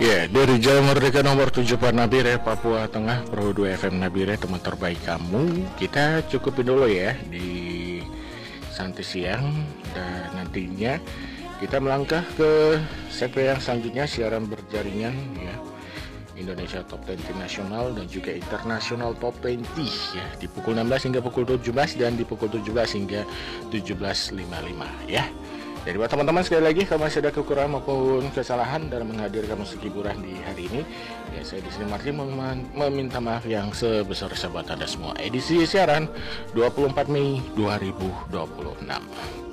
Ya, dari Jalan Merdeka nomor 7 Nabire, Papua Tengah, Pro 2 FM Nabire, teman terbaik kamu. Kita cukupin dulu ya di Santai Siang, dan nantinya kita melangkah ke segmen yang selanjutnya, siaran berjaringan ya. Indonesia Top 20 nasional dan juga internasional Top 20 ya, di pukul 16 hingga pukul 17 dan di pukul 17 hingga 17.55 ya. Jadi buat teman-teman, sekali lagi kalau masih ada kekurangan maupun kesalahan dalam menghadirkan musik hiburan di hari ini, ya saya di sini Martin meminta maaf yang sebesar-besar buat Anda semua. Edisi siaran 24 Mei 2026.